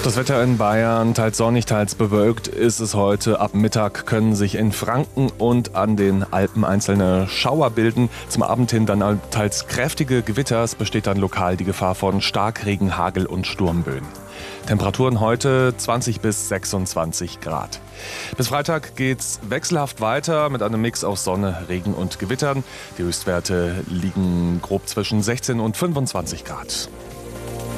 Das Wetter in Bayern, teils sonnig, teils bewölkt, ist es heute. Ab Mittag können sich in Franken und an den Alpen einzelne Schauer bilden. Zum Abend hin dann teils kräftige Gewitter. Es besteht dann lokal die Gefahr von Starkregen, Hagel und Sturmböen. Temperaturen heute 20 bis 26 Grad. Bis Freitag geht's wechselhaft weiter mit einem Mix aus Sonne, Regen und Gewittern. Die Höchstwerte liegen grob zwischen 16 und 25 Grad.